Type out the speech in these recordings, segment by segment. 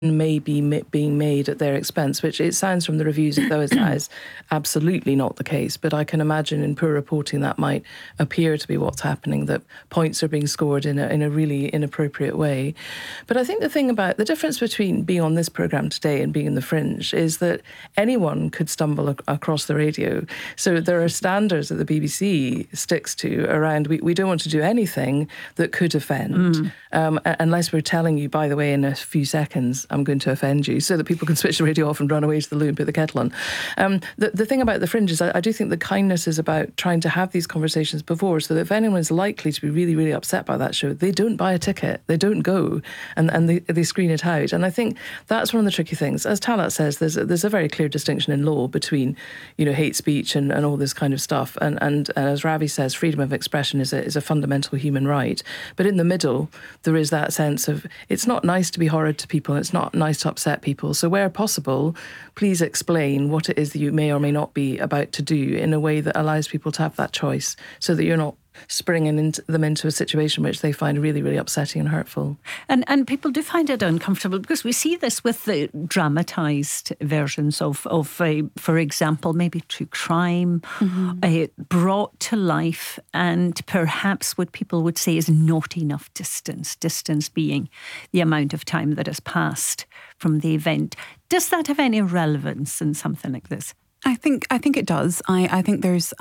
may be being made at their expense, which it sounds from the reviews as though that is absolutely not the case. But I can imagine in poor reporting that might appear to be what's happening, that points are being scored in a really inappropriate way. But I think the thing about the difference between being on this programme today and being in the Fringe is that anyone could stumble across the radio. So there are standards that the BBC sticks to around we don't want to do anything that could offend, unless we're telling you, by the way, in a few seconds, I'm going to offend you, so that people can switch the radio off and run away to the loo and put the kettle on. The thing about the Fringe is I do think the kindness is about trying to have these conversations before, so that if anyone's likely to be really, really upset by that show, they don't buy a ticket, they don't go, and they screen it out. And I think that's one of the tricky things. As Talat says, there's a very clear distinction in law between, hate speech and all this kind of stuff. And as Ravi says, freedom of expression is a fundamental human right. But in the middle, there is that sense of it's not nice to be horrid to people, it's not nice to upset people. So where possible, please explain what it is that you may or may not be about to do in a way that allows people to have that choice, so that you're not springing them into a situation which they find really, really upsetting and hurtful. And people do find it uncomfortable, because we see this with the dramatised versions of for example, maybe true crime, brought to life, and perhaps what people would say is not enough distance being the amount of time that has passed from the event. Does that have any relevance in something like this? I think it does. I think there's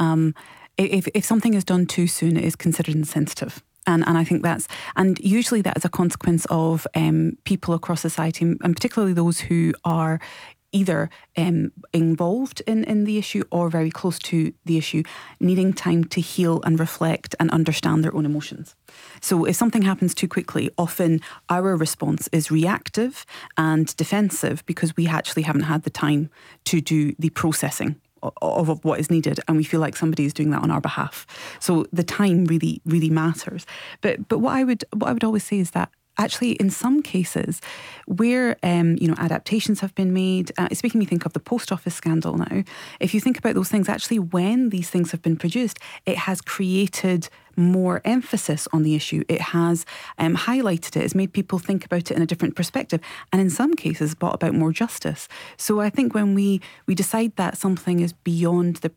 if something is done too soon, it is considered insensitive. And I think and usually that is a consequence of people across society, and particularly those who are either involved in the issue or very close to the issue, needing time to heal and reflect and understand their own emotions. So if something happens too quickly, often our response is reactive and defensive, because we actually haven't had the time to do the processing of what is needed, and we feel like somebody is doing that on our behalf. So the time really, really matters. But what I would always say is that actually, in some cases where adaptations have been made, it's making me think of the Post Office scandal now. If you think about those things, actually, when these things have been produced, it has created more emphasis on the issue. It has highlighted it, has made people think about it in a different perspective, and in some cases brought about more justice. So I think when we decide that something is beyond the